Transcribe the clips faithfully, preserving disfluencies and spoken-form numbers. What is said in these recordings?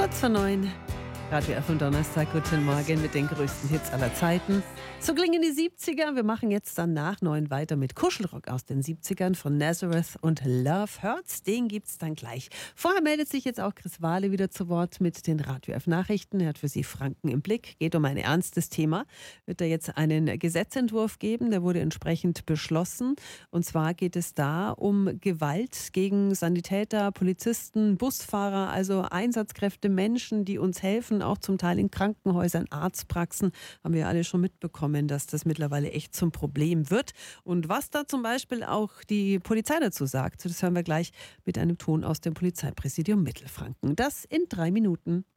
Kurz vor neun. Radio F am Donnerstag, guten Morgen mit den größten Hits aller Zeiten. So klingen die siebziger. Wir machen jetzt dann nach neun weiter mit Kuschelrock aus den siebzigern von Nazareth und Love Hurts. Den gibt's dann gleich. Vorher meldet sich jetzt auch Chris Wahle wieder zu Wort mit den Radio F Nachrichten. Er hat für Sie Franken im Blick. Geht um ein ernstes Thema. Wird da jetzt einen Gesetzentwurf geben, der wurde entsprechend beschlossen. Und zwar geht es da um Gewalt gegen Sanitäter, Polizisten, Busfahrer, also Einsatzkräfte, Menschen, die uns helfen, auch zum Teil in Krankenhäusern, Arztpraxen. Haben wir alle schon mitbekommen, dass das mittlerweile echt zum Problem wird. Und was da zum Beispiel auch die Polizei dazu sagt, das hören wir gleich mit einem Ton aus dem Polizeipräsidium Mittelfranken. Das in drei Minuten.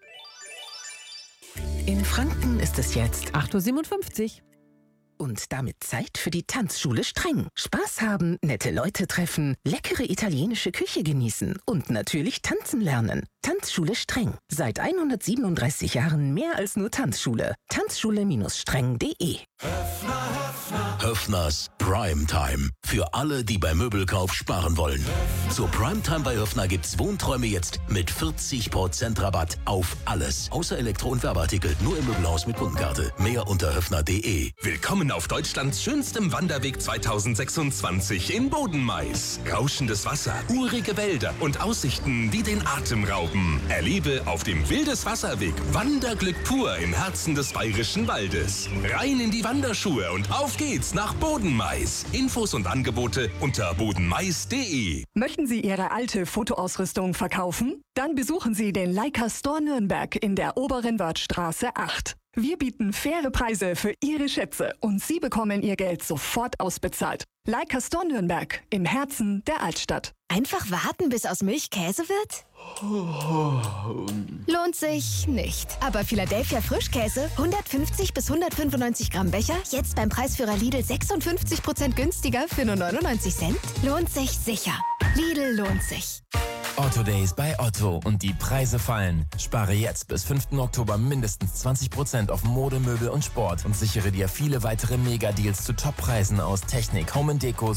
In Franken ist es jetzt acht Uhr siebenundfünfzig. Und damit Zeit für die Tanzschule Streng. Spaß haben, nette Leute treffen, leckere italienische Küche genießen und natürlich tanzen lernen. Tanzschule Streng. Seit hundertsiebenunddreißig Jahren mehr als nur Tanzschule. Tanzschule Streng punkt de. Höffners Primetime. Für alle, die beim Möbelkauf sparen wollen. Zur Primetime bei Höffner gibt's Wohnträume jetzt mit vierzig Prozent Rabatt auf alles. Außer Elektro- und Werbeartikel. Nur im Möbelhaus mit Kundenkarte. Mehr unter höffner punkt de. Willkommen auf Deutschlands schönstem Wanderweg zweitausendsechsundzwanzig in Bodenmais. Rauschendes Wasser, urige Wälder und Aussichten, die den Atem rauben. Erlebe auf dem Wildeswasserweg Wanderglück pur im Herzen des bayerischen Waldes. Rein in die Wanderschuhe und auf geht's nach Bodenmais. Infos und Angebote unter bodenmais punkt de. Möchten Sie Ihre alte Fotoausrüstung verkaufen? Dann besuchen Sie den Leica Store Nürnberg in der Oberen Wörthstraße acht. Wir bieten faire Preise für Ihre Schätze und Sie bekommen Ihr Geld sofort ausbezahlt. Leica Store Nürnberg im Herzen der Altstadt. Einfach warten, bis aus Milch Käse wird? Lohnt sich nicht. Aber Philadelphia Frischkäse, hundertfünfzig bis hundertfünfundneunzig Gramm Becher, jetzt beim Preisführer Lidl sechsundfünfzig Prozent günstiger für nur neunundneunzig Cent? Lohnt sich sicher. Lidl lohnt sich. Otto Days bei Otto und die Preise fallen. Spare jetzt bis fünften Oktober mindestens zwanzig Prozent auf Mode, Möbel und Sport und sichere dir viele weitere Mega-Deals zu Top-Preisen aus Technik, Home and Deko